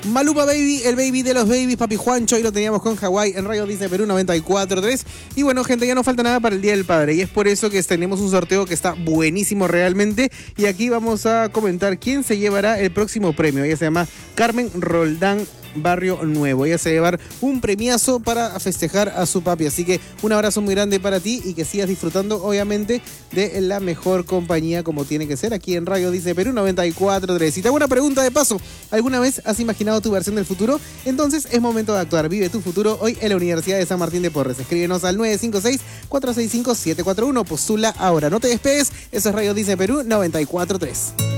Maluma Baby, el baby de los babies, Papi Juancho, y lo teníamos con Hawái en Radio Disney Perú 94.3. Y bueno, gente, ya no falta nada para el Día del Padre, y es por eso que tenemos un sorteo que está buenísimo realmente, y aquí vamos a comentar quién se llevará el próximo premio. Ella se llama Carmen Roldán Barrio Nuevo. Ella se va a llevar un premiazo para festejar a su papi. Así que un abrazo muy grande para ti y que sigas disfrutando, obviamente, de la mejor compañía como tiene que ser aquí en Radio Dice Perú 94.3. Y te hago una pregunta de paso. ¿Alguna vez has imaginado tu versión del futuro? Entonces es momento de actuar. Vive tu futuro hoy en la Universidad de San Martín de Porres. Escríbenos al 956-465-741. Postula ahora. No te despegues. Eso es Radio Dice Perú 94.3.